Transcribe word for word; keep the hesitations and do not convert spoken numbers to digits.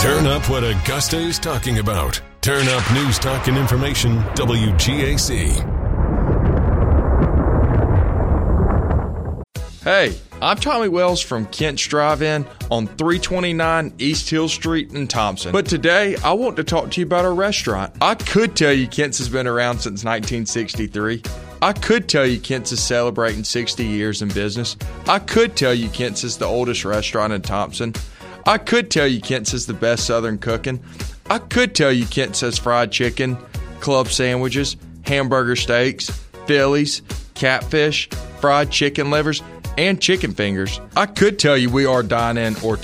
Turn up what Augusta is talking about. Turn up news, talk, and information. W G A C. Hey, I'm Tommy Wells from Kent's Drive-In on three twenty-nine East Hill Street in Thompson. But today, I want to talk to you about our restaurant. I could tell you Kent's has been around since nineteen sixty-three. I could tell you Kent's is celebrating sixty years in business. I could tell you Kent's is the oldest restaurant in Thompson. I could tell you Kent's is the best Southern cooking. I could tell you Kent's has fried chicken, club sandwiches, hamburger steaks, Phillies, catfish, fried chicken livers, and chicken fingers. I could tell you we are dine-in or